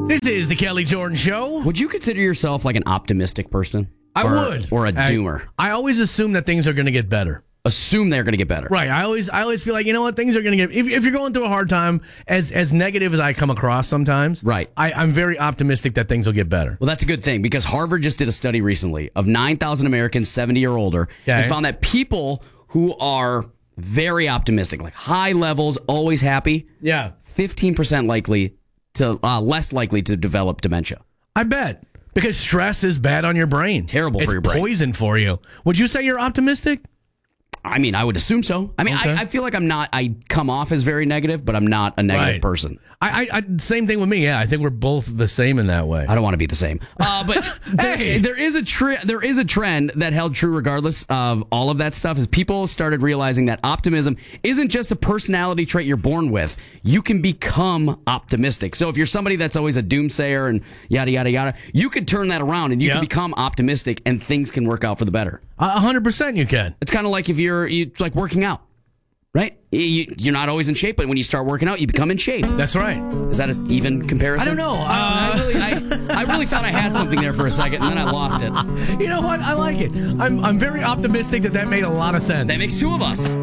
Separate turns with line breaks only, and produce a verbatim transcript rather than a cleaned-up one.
This is the Kelly Jordan Show.
Would you consider yourself like an optimistic person?
I
or,
would.
Or a
I,
doomer?
I always assume that things are going to get better.
Assume they're going to get better.
Right. I always I always feel like, you know what, things are going to get... If, if you're going through a hard time, as as negative as I come across sometimes,
right.
I, I'm very optimistic that things will get better.
Well, that's a good thing, because Harvard just did a study recently of nine thousand Americans seventy or older,
okay.
and found that people who are very optimistic, like high levels, always happy,
yeah,
fifteen percent likely to uh, less likely to develop dementia.
I bet. Because stress is bad on your brain.
Terrible
it's
for your brain.
It's poison for you. Would you say you're optimistic?
I mean, I would assume so. I mean,
okay.
I, I feel like I'm not, I come off as very negative, but I'm not a negative
right.
person.
I, I, I Same thing with me. Yeah, I think we're both the same in that way.
I don't want to be the same. Uh, but
hey.
there, there is a tre- there is a trend that held true regardless of all of that stuff, is people started realizing that optimism isn't just a personality trait you're born with. You can become optimistic. So if you're somebody that's always a doomsayer and yada, yada, yada, you could turn that around and you
yeah.
can become optimistic and things can work out for the better.
A hundred percent you can.
It's kind of like if you're, you, it's like working out. Right? You, you're not always in shape, but when you start working out, you become in shape.
That's right.
Is that an even comparison?
I don't know. Uh,
I, I, really, I, I really thought I had something there for a second, and then I lost it.
You know what? I like it. I'm, I'm very optimistic that that made a lot of sense.
That makes two of us.